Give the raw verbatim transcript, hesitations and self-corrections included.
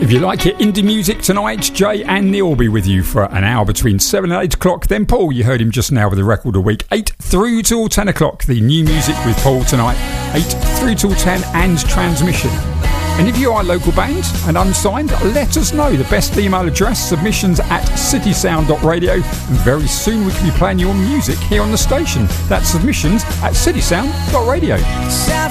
If you like your indie music tonight, Jay and Neil will be with you for an hour between seven and eight o'clock. Then Paul, you heard him just now with a record a week. eight through till ten o'clock, the new music with Paul tonight. eight through till ten and Transmission. And if you are a local band and unsigned, let us know. The best email address, submissions at citysound dot radio. And very soon we can be playing your music here on the station. That's submissions at citysound dot radio.